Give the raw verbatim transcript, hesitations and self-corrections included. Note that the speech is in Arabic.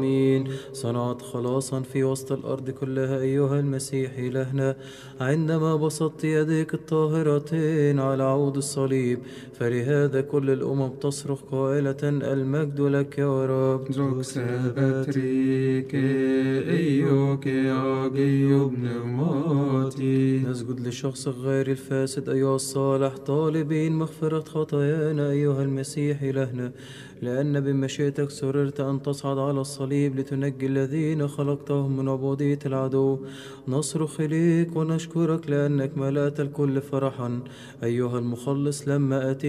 آمين. صنعت خلاصا في وسط الأرض كلها أيها المسيح إلهنا، عندما بسطت يديك الطاهرتين على عود الصليب، فلهذا كل الأمم تصرخ قائلة المجد لك يا رب. نسجد لشخصك غير الفاسد أيها الصالح، طالبين مغفرة خطايانا أيها المسيح إلهنا، لأن بمشيئتك سررت أن تصعد على الصليب لتنجي الذين خلقتهم من عبودية العدو. نصرخ إليك ونشكرك لأنك ملأت الكل فرحا أيها المخلص لما أتيت